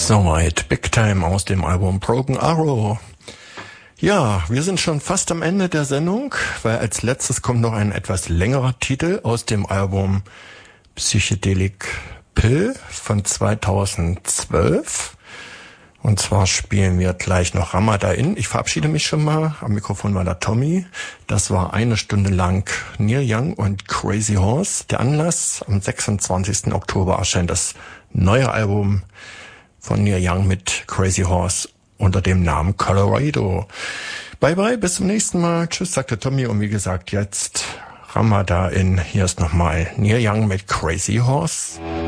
Soweit Big Time aus dem Album Broken Arrow. Ja, wir sind schon fast am Ende der Sendung, weil als letztes kommt noch ein etwas längerer Titel aus dem Album Psychedelic Pill von 2012. Und zwar spielen wir gleich noch Ramadan. Ich verabschiede mich schon mal. Am Mikrofon war der Tommy. Das war 1 Stunde lang Neil Young und Crazy Horse. Der Anlass: am 26. Oktober erscheint das neue Album von Neil Young mit Crazy Horse unter dem Namen Colorado. Bye bye, bis zum nächsten Mal. Tschüss, sagt der Tommy. Und wie gesagt, jetzt Ramadan. Hier ist nochmal Neil Young mit Crazy Horse.